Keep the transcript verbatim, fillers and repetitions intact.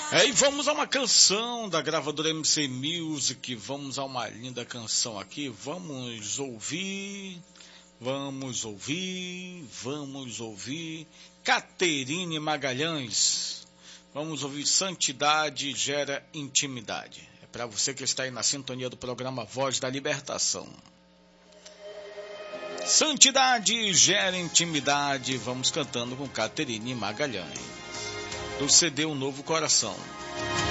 É, e vamos a uma canção da gravadora M C Music, vamos a uma linda canção aqui, vamos ouvir, vamos ouvir, vamos ouvir, Caterine Magalhães, vamos ouvir Santidade Gera Intimidade, é para você que está aí na sintonia do programa Voz da Libertação. Santidade Gera Intimidade, vamos cantando com Caterine Magalhães, do C D Um Novo Coração.